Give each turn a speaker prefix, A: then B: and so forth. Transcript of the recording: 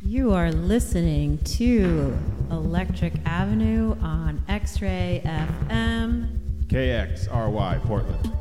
A: You are listening to Electric Avenue on X-Ray FM.
B: KXRY Portland.